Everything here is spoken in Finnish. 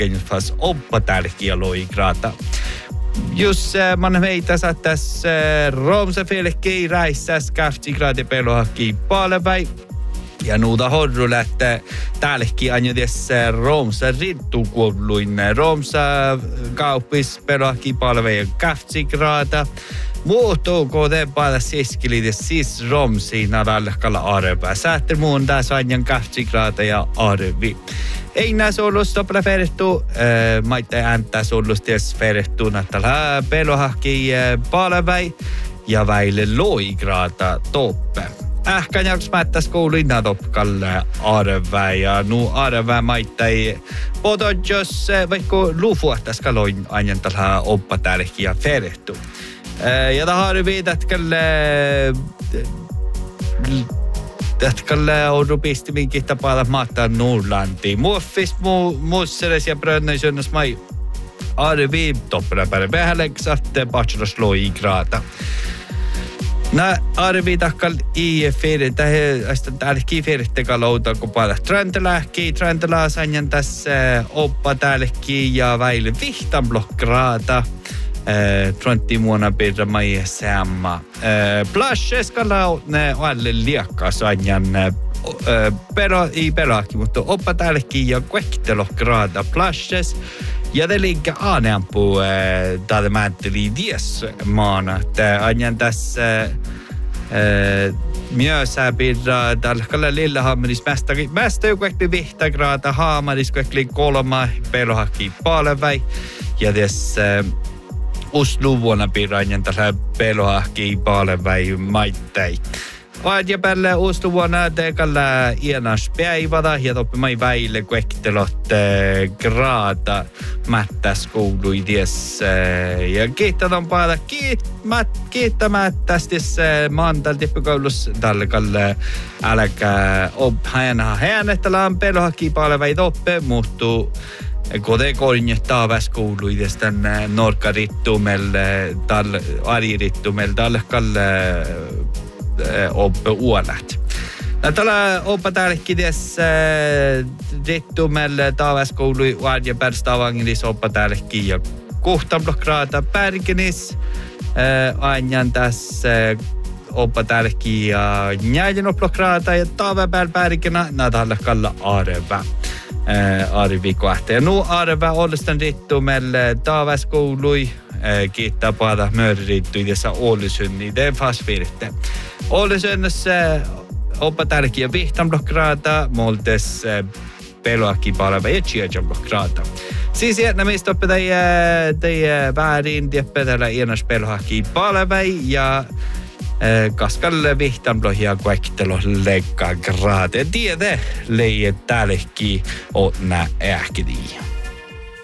ähken fast oppa tälkiä loigrata. Jos man meitä saattaisi Romsa felkei räissäs 20 gradia pelohakki palvai. Ja nuuta horrulla, että täälläkin aina tässä Romsa rintukuuluin. Romsa kauppis pelohakki palvei 20 gradia. Muuttuuko te paljon siskelides siis Romsiin alalla arvaa. Säätter muun tässä aina 20 gradia ja arvi. Ei näissä ollut sopra ferettu, maita ääntäisi ollut ties ferettu näyttällä pelohakki palvei ja väille loigrata toppe. Ähkän jaks mättäs kouluina topkalle arvää ja nu arvää maita ei podot jos vaikka lufuahtas kaloin aina tällä oppa täälläkin ja ferettu. Ja tähän viitatkalle Tätkällä on rupisti minkin tapaa maattaa Norlantiin. Muoffis muusseles ja brönnöisönnös mai arvi toppana päälle. Vähäleksatte bachelors loigrata. Nää arvi takkal i ferit, tästä täälläkin ferittekalla outaa kun paljon. Träntelää sanjan tässä oppa täälläkin ja väille vihtan blokgrata. 20 vuonna pirra mai samma. Plasskalla ne alle liekkas ajan i pelaki, mutta oppa täälläkin ja kvektelokraada plasses. Ja det ligger aanempu där mänteli 10 maana. Tää ajan tässä myösä pirra tällä Lillehammeris mästä jo kvekli 5 graada Haamaris kvekli 3 pelahaki palvei. Ja tässä Oslo-vuonna piranjan tällä pelohahki palvei maittai. Ja päälle Oslo-vuonna tekalla ienas päivätä ja toppimai väille kuektelot graata mättäs koului ties. Ja kiittätään paljon kiittämättäs maantal tippikoulus tällä kalle älkää häänettä on pelohahki palvei toppe muuttuu. Kode kornjettaa väskouluides tänne norkarittumelle, aririttumelle, tälle kalle oppe uolat. Tällä oppa täälläkin tässä rittumelle tavaskoului ja pärstavanglis oppa täälläkin ja kuhtan blokkraata pärkenis. Anjan tässä oppa täälläkin ja njäjän blokkraata ja tavapääl pärkenä nähdään kalla arva. Arvikohta. Ja nu arva ollestan rittumelle tavaskoului. Kiittää paljon mörrittui tässä Ålesund. Det är fast virte. Ålesunnassa oppa tärkeä vihtan blokkraata, moltes peloakki palva ja tjärjan blokkraata. Siis jätnä mistä oppa teidän väärin tieppätällä ienas peloakki palva ja kaskalle vihtan blohia kuektelo lekka graate. Tiedä leijät täällekin on nää ähkidii.